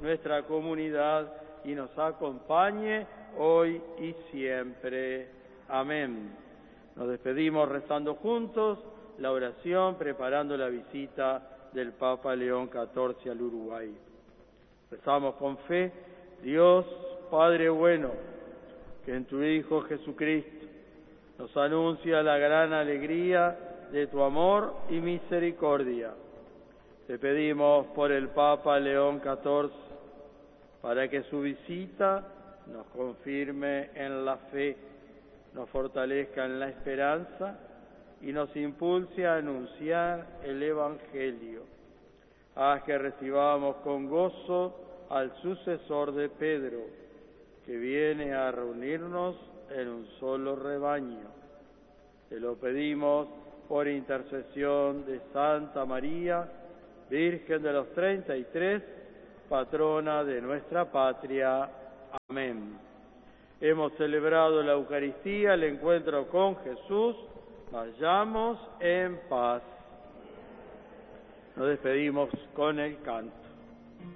nuestra comunidad y nos acompañe hoy y siempre. Amén. Nos despedimos rezando juntos la oración, preparando la visita del Papa León XIV al Uruguay. Rezamos con fe: Dios, Padre bueno, que en tu Hijo Jesucristo nos anuncia la gran alegría de tu amor y misericordia. Te pedimos por el Papa León XIV, para que su visita nos confirme en la fe, nos fortalezca en la esperanza y nos impulse a anunciar el Evangelio. Haz que recibamos con gozo al sucesor de Pedro, que viene a reunirnos en un solo rebaño. Te lo pedimos por intercesión de Santa María, Virgen de los 33, patrona de nuestra patria. Amén. Hemos celebrado la Eucaristía, el encuentro con Jesús. Vayamos en paz. Nos despedimos con el canto.